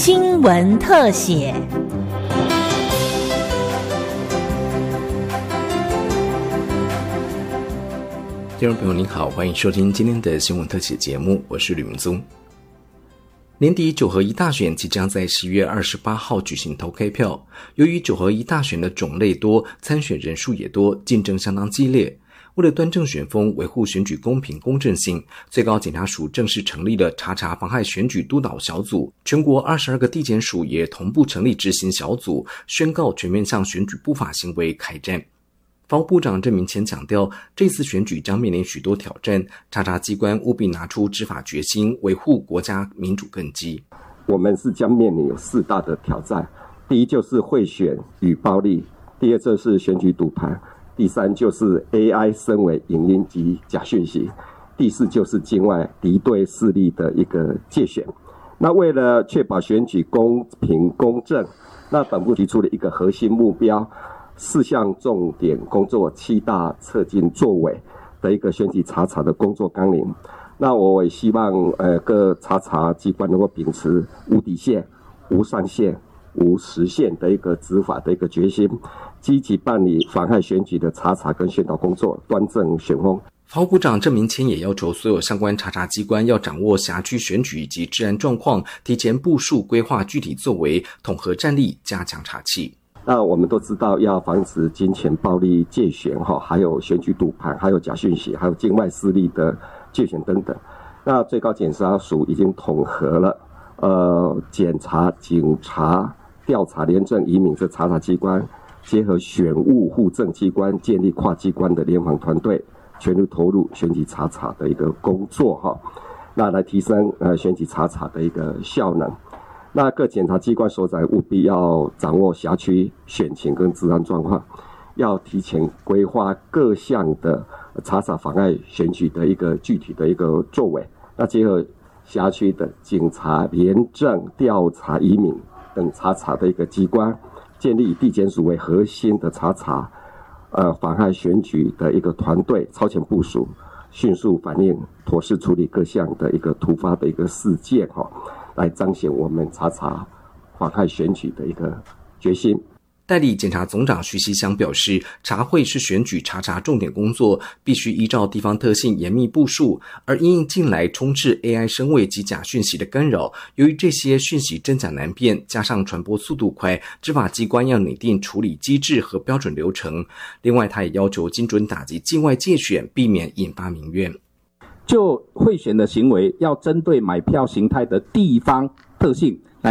新闻特写。 听众朋友您好，欢迎收听今天的新闻特写节目，我是吕明宗。年底9合1大选即将在11月28号举行投开票，由于9合1大选的种类多，参选人数也多，竞争相当激烈。为了端正选风，维护选举公平公正性，最高检察署正式成立了查妨害选举督导小组，全国22个地检署也同步成立执行小组，宣告全面向选举不法行为开战。法务部长郑明谦强调，这次选举将面临许多挑战，查机关务必拿出执法决心，维护国家民主根基。 我们是将面临有4大的挑战，第一就是贿选与暴力，第二就是选举赌盘，第三就是 AI 深伪影音及假讯息，第四就是境外敌对势力的一个介选。那为了确保选举公平公正，那本部提出了一个核心目标，4项重点工作，7大策进作为的一个选举查的工作纲领。那我也希望各查机关能够秉持无底线、无上限、无时限的一个执法的一个决心，积极办理妨害选举的查跟宣导工作，端正选风。 法务部长郑明谦也要求所有相关查机关要掌握辖区选举及治安状况，提前部署规划具体作为，统合战力，加强查缉。 那我们都知道要防止金钱暴力介选，还有选举赌盘，还有假讯息，还有境外势力的介选等等。那最高检察署已经统合了检察、警察、调查、廉政、移民这查机关，结合选务户政机关，建立跨机关的联防团队，全力投入选举查的一个工作那来提升选举查的一个效能。那各检察机关所在务必要掌握辖区选情跟治安状况，要提前规划各项的查妨碍选举的一个具体的一个作为。那结合辖区的警察、廉政、调查、移民等查的一个机关，建立以地检署为核心的查妨害选举的一个团队，超前部署，迅速反应，妥善处理各项的一个突发的一个事件来彰显我们查妨害选举的一个决心。 代理检察总长徐锡湘表示，查会是选举查重点工作，必须依照地方特性严密部署，而因应近来充斥 AI 深伪及假讯息的干扰，由于这些讯息真假难辨，加上传播速度快，执法机关要拟定处理机制和标准流程。另外，他也要求精准打击境外介选，避免引发民怨。 就贿选的行为，要针对买票形态的地方特性